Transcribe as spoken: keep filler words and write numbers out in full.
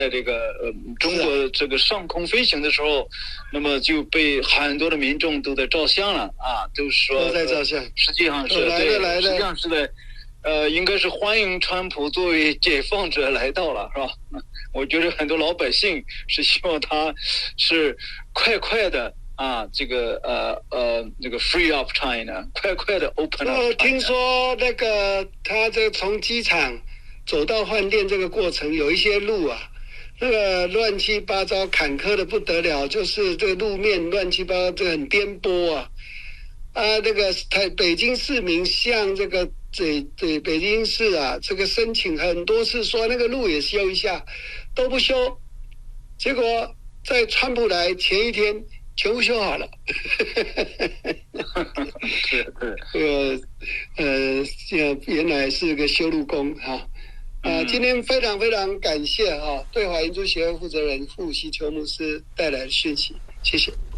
在这个呃中国这个上空飞行的时候，那么就被很多的民众都在照相了啊，都是说都在照相， 实际上是来的来的， 实际上是在呃，应该是欢迎川普作为解放者来到了，是吧？我觉得很多老百姓是希望他是快快的啊，这个呃呃那个 free up China， 快快的 open up China。 我听说那个他这个从机场走到饭店这个过程有一些路啊，那个乱七八糟坎坷的不得了，就是这个路面乱七八糟，这个很颠簸啊啊！那个台北京市民向这个这这北京市啊，这个申请很多次说那个路也修一下，都不修，结果在川普来前一天全部修好了。 是是， 呃呃，原来是个修路工哈。啊、呃，今天非常非常感谢哈、啊，对华民族协会负责人傅希秋牧师带来的讯息，谢谢。